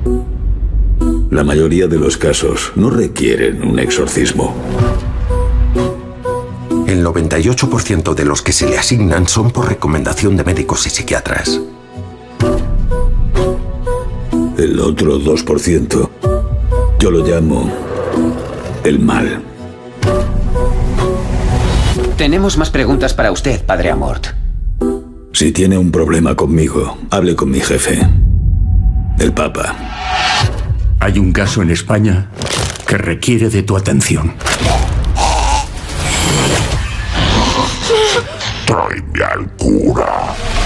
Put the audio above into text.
La mayoría de los casos no requieren un exorcismo. El 98% de los que se le asignan son por recomendación de médicos y psiquiatras. El otro 2%, yo lo llamo el mal. Tenemos más preguntas para usted, Padre Amort. Si tiene un problema conmigo, hable con mi jefe, el Papa. Hay un caso en España que requiere de tu atención. Tráeme al cura.